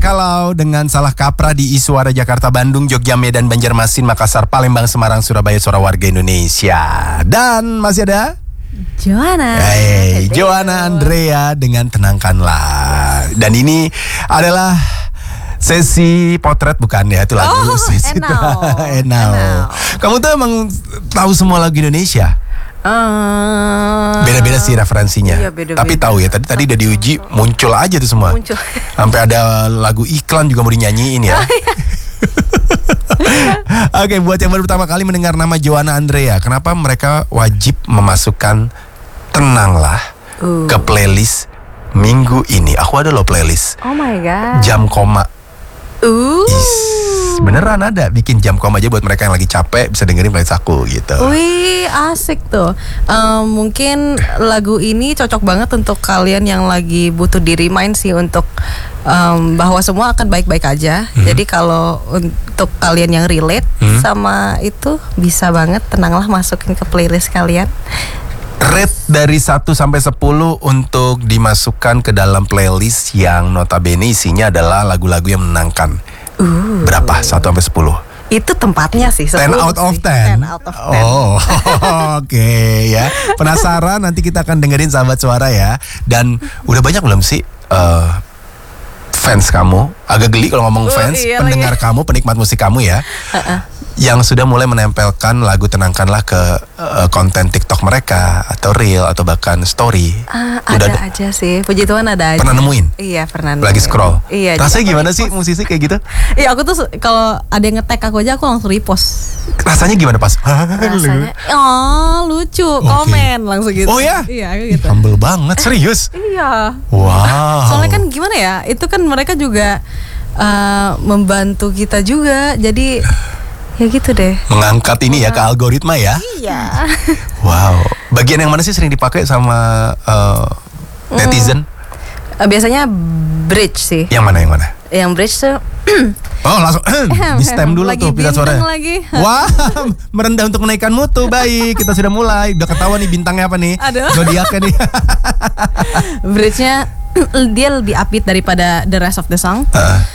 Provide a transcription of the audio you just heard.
kalau dengan salah kaprah di Iswara, Jakarta, Bandung, Jogja, Medan, Banjarmasin, Makassar, Palembang, Semarang, Surabaya, suara warga Indonesia. Dan masih ada Joanna. Joanna Andrea dengan Tenangkanlah. Dan ini adalah sesi potret bukan ya, itu lagu sesi Enau. Kamu tuh emang tahu semua lagu Indonesia? Beda-beda sih referensinya. Iya, beda-beda. Tapi tahu ya, tadi udah diuji muncul aja tuh semua. Sampai ada lagu iklan juga mau dinyanyiin ya. Oke, buat yang baru pertama kali mendengar nama Joanna Andrea, kenapa mereka wajib memasukkan Tenanglah ke playlist minggu ini? Aku ada loh playlist. Oh my god. Jam koma. Beneran ada, bikin jam koma aja buat mereka yang lagi capek bisa dengerin playlist aku gitu. Wih, asik tuh. Mungkin lagu ini cocok banget untuk kalian yang lagi butuh di-remind sih untuk bahwa semua akan baik-baik aja. Jadi kalau untuk kalian yang relate sama itu, bisa banget Tenanglah masukin ke playlist kalian. Rate dari 1 sampai 10 untuk dimasukkan ke dalam playlist yang notabene isinya adalah lagu-lagu yang menenangkan. Berapa? 1 sampai 10? Itu tempatnya sih 10 out of 10. 10 out of 10. Oh, oke ya. Penasaran? Nanti kita akan dengerin Sahabat Suara ya. Dan udah banyak belum sih fans kamu? Agak geli kalau ngomong fans, iya pendengar kamu, penikmat musik kamu ya, yang sudah mulai menempelkan lagu Tenangkanlah ke konten TikTok mereka atau reel atau bahkan story. Ada aja sih, puji Tuhan ada aja. Pernah nemuin? Iya, pernah nemuin. Lagi scroll. Iya. Rasanya gimana sih musisi kayak gitu? Iya, aku tuh kalau ada yang nge-tag aku aja aku langsung repost. Rasanya gimana pas? Rasanya lucu, komen langsung gitu. Oh ya? Iya, gitu. Humble banget, serius. Iya. Wow. Soalnya kan gimana ya? Itu kan mereka juga membantu kita juga. Jadi ya gitu deh. Mengangkat ini ya ke algoritma ya. Iya. Wow. Bagian yang mana sih sering dipakai sama netizen? Biasanya bridge sih. Yang mana? Yang bridge tuh Oh langsung di stem dulu lagi tuh pilihan suaranya. lagi. Wah, merendah untuk menaikkan mutu. Baik, kita sudah mulai. Udah ketahuan nih bintangnya apa nih? Aduh. Zodiaknya nih. Bridge-nya dia lebih upbeat daripada the rest of the song.